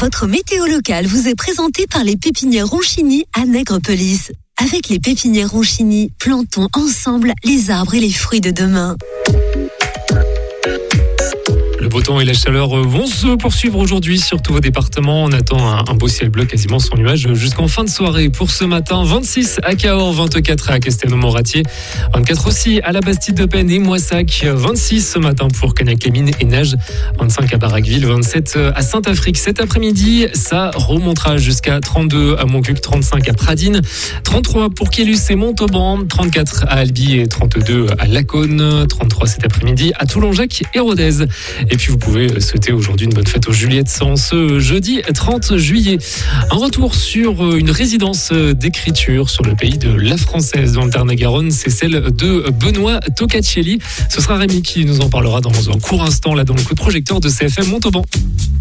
Votre météo locale vous est présentée par les pépinières Ronchini à Nègrepelisse. Avec les pépinières Ronchini, plantons ensemble les arbres et les fruits de demain. Le beau temps et la chaleur vont se poursuivre aujourd'hui sur tous vos départements. On attend un beau ciel bleu, quasiment sans nuages, jusqu'en fin de soirée. Pour ce matin, 26 à Cahors, 24 à Castelnau-Moratier, 24 aussi à la Bastide-de-Penne et Moissac, 26 ce matin pour Cagnac-les-Mines et Neige, 25 à Baraqueville, 27 à Saint-Affrique. Cet après-midi, ça remontera jusqu'à 32 à Montcuq, 35 à Pradines, 33 pour Quélus et Montauban, 34 à Albi et 32 à Lacaune, 33 cet après-midi à Toulon-Jacques et Rodez. Et puis vous pouvez souhaiter aujourd'hui une bonne fête aux Juliettes en ce jeudi 30 juillet. Un retour sur une résidence d'écriture sur le pays de la Française dans le Tarn-et-Garonne, c'est celle de Benoît Toccacelli. Ce sera Rémi qui nous en parlera dans un court instant là dans le coup de projecteur de CFM Montauban.